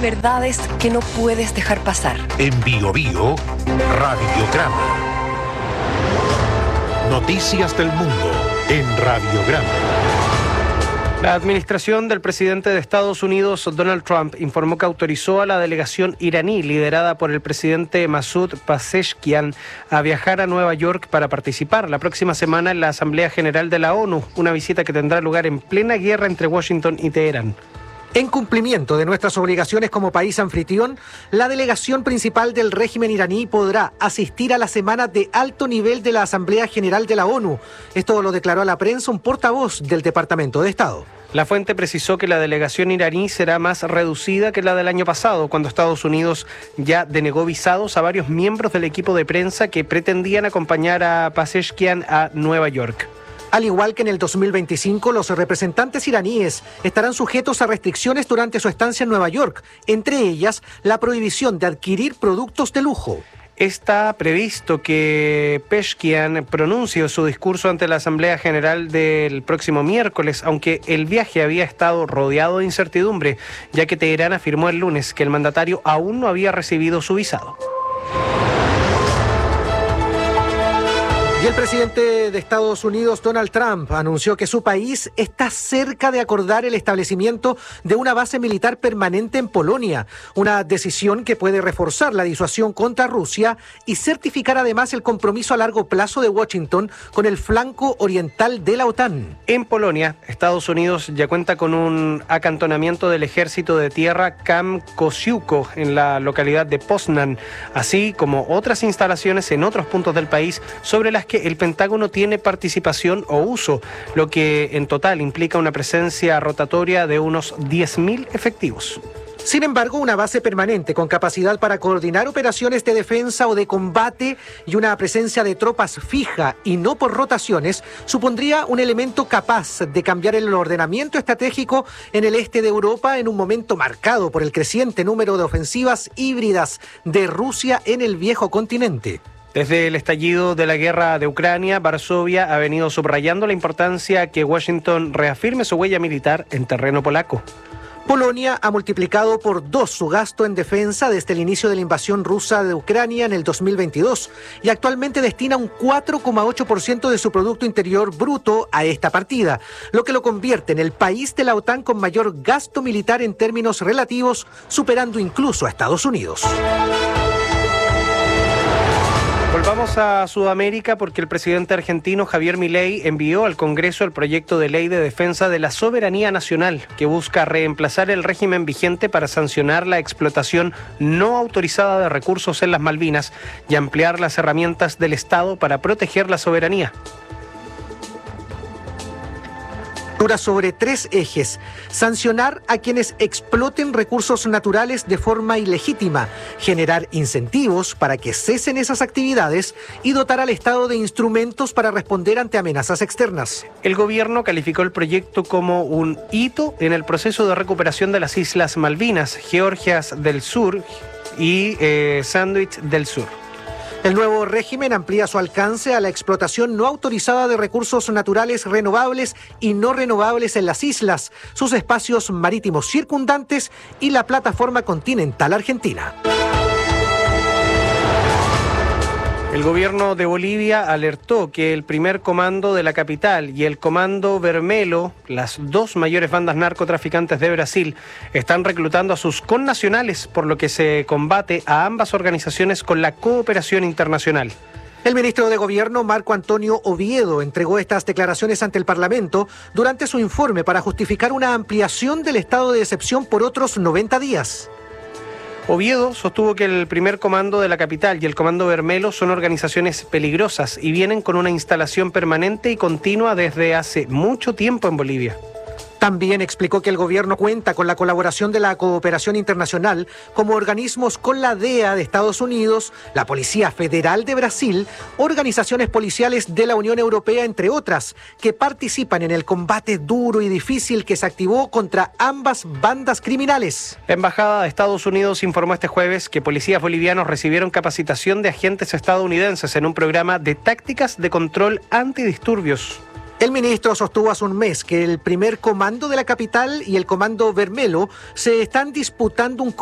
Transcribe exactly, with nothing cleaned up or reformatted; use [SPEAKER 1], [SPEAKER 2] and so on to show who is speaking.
[SPEAKER 1] verdades que no puedes dejar pasar.
[SPEAKER 2] En Bio Bio, Radiograma. Noticias del mundo en Radiograma.
[SPEAKER 3] La administración del presidente de Estados Unidos, Donald Trump, informó que autorizó a la delegación iraní, liderada por el presidente Masoud Pezeshkian, a viajar a Nueva York para participar la próxima semana en la Asamblea General de la ONU, una visita que tendrá lugar en plena guerra entre Washington y Teherán.
[SPEAKER 4] En cumplimiento de nuestras obligaciones como país anfitrión, la delegación principal del régimen iraní podrá asistir a la semana de alto nivel de la Asamblea General de la ONU. Esto lo declaró a la prensa un portavoz del Departamento de Estado.
[SPEAKER 3] La fuente precisó que la delegación iraní será más reducida que la del año pasado, cuando Estados Unidos ya denegó visados a varios miembros del equipo de prensa que pretendían acompañar a Pezeshkian a Nueva York.
[SPEAKER 4] Al igual que en el dos mil veinticinco, los representantes iraníes estarán sujetos a restricciones durante su estancia en Nueva York, entre ellas la prohibición de adquirir productos de lujo.
[SPEAKER 3] Está previsto que Pezeshkian pronuncie su discurso ante la Asamblea General del próximo miércoles, aunque el viaje había estado rodeado de incertidumbre, ya que Teherán afirmó el lunes que el mandatario aún no había recibido su visado.
[SPEAKER 4] Y el presidente de Estados Unidos, Donald Trump, anunció que su país está cerca de acordar el establecimiento de una base militar permanente en Polonia, una decisión que puede reforzar la disuasión contra Rusia y certificar además el compromiso a largo plazo de Washington con el flanco oriental de la OTAN.
[SPEAKER 3] En Polonia, Estados Unidos ya cuenta con un acantonamiento del ejército de tierra Camp Kosiuko en la localidad de Poznan, así como otras instalaciones en otros puntos del país sobre las que el Pentágono tiene participación o uso, lo que en total implica una presencia rotatoria de unos diez mil efectivos.
[SPEAKER 4] Sin embargo, una base permanente con capacidad para coordinar operaciones de defensa o de combate y una presencia de tropas fija y no por rotaciones supondría un elemento capaz de cambiar el ordenamiento estratégico en el este de Europa en un momento marcado por el creciente número de ofensivas híbridas de Rusia en el viejo continente.
[SPEAKER 3] Desde el estallido de la guerra de Ucrania, Varsovia ha venido subrayando la importancia que Washington reafirme su huella militar en terreno polaco.
[SPEAKER 4] Polonia ha multiplicado por dos su gasto en defensa desde el inicio de la invasión rusa de Ucrania en el dos mil veintidós y actualmente destina un cuatro coma ocho por ciento de su Producto Interior Bruto a esta partida, lo que lo convierte en el país de la OTAN con mayor gasto militar en términos relativos, superando incluso a Estados Unidos.
[SPEAKER 3] Volvamos a Sudamérica porque el presidente argentino Javier Milei envió al Congreso el proyecto de ley de defensa de la soberanía nacional que busca reemplazar el régimen vigente para sancionar la explotación no autorizada de recursos en las Malvinas y ampliar las herramientas del Estado para proteger la soberanía.
[SPEAKER 4] Sobre tres ejes: sancionar a quienes exploten recursos naturales de forma ilegítima, generar incentivos para que cesen esas actividades y dotar al Estado de instrumentos para responder ante amenazas externas.
[SPEAKER 3] El gobierno calificó el proyecto como un hito en el proceso de recuperación de las Islas Malvinas, Georgias del Sur y eh, Sandwich del Sur.
[SPEAKER 4] El nuevo régimen amplía su alcance a la explotación no autorizada de recursos naturales renovables y no renovables en las islas, sus espacios marítimos circundantes y la plataforma continental argentina.
[SPEAKER 3] El gobierno de Bolivia alertó que el primer comando de la capital y el comando Vermelho, las dos mayores bandas narcotraficantes de Brasil, están reclutando a sus connacionales, por lo que se combate a ambas organizaciones con la cooperación internacional.
[SPEAKER 4] El ministro de Gobierno, Marco Antonio Oviedo, entregó estas declaraciones ante el Parlamento durante su informe para justificar una ampliación del estado de excepción por otros noventa días.
[SPEAKER 3] Oviedo sostuvo que el primer comando de la capital y el comando Vermelho son organizaciones peligrosas y vienen con una instalación permanente y continua desde hace mucho tiempo en Bolivia.
[SPEAKER 4] También explicó que el gobierno cuenta con la colaboración de la cooperación internacional como organismos con la D E A de Estados Unidos, la Policía Federal de Brasil, organizaciones policiales de la Unión Europea, entre otras, que participan en el combate duro y difícil que se activó contra ambas bandas criminales.
[SPEAKER 3] La Embajada de Estados Unidos informó este jueves que policías bolivianos recibieron capacitación de agentes estadounidenses en un programa de tácticas de control antidisturbios.
[SPEAKER 4] El ministro sostuvo hace un mes que el primer comando de la capital y el comando Vermelho se están disputando un